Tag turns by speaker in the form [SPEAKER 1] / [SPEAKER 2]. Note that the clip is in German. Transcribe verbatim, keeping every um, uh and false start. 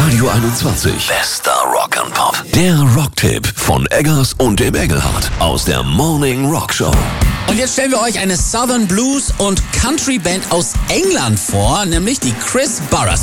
[SPEAKER 1] Radio einundzwanzig. Bester Rock and Pop. Der Rocktipp von Eggers und dem Engelhardt aus der Morning Rock Show.
[SPEAKER 2] Und jetzt stellen wir euch eine Southern Blues und Country Band aus England vor, nämlich die Chris Burrers.